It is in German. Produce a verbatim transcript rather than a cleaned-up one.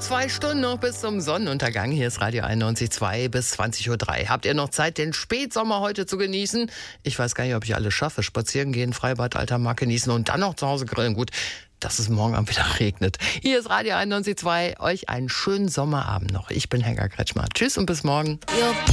Zwei Stunden noch bis zum Sonnenuntergang. Hier ist Radio einundneunzig Komma zwei bis zwanzig Uhr drei. Habt ihr noch Zeit, den Spätsommer heute zu genießen? Ich weiß gar nicht, ob ich alles schaffe. Spazieren gehen, Freibad, alter Markt genießen und dann noch zu Hause grillen. Gut, dass es morgen Abend wieder regnet. Hier ist Radio einundneunzig Komma zwei. Euch einen schönen Sommerabend noch. Ich bin Helga Kretschmer. Tschüss und bis morgen.